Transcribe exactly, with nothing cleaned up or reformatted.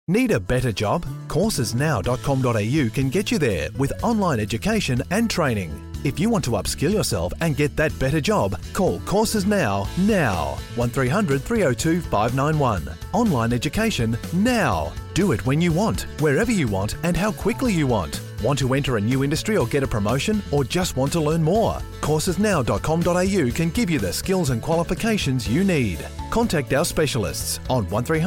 Need a better job? courses now dot com dot a u can get you there with online education and training. If you want to upskill yourself and get that better job, call Courses Now, now. one three hundred, three oh two, five nine one. Online education now. Do it when you want, wherever you want and how quickly you want. Want to enter a new industry or get a promotion, or just want to learn more? courses now dot com dot a u can give you the skills and qualifications you need. Contact our specialists on one three hundred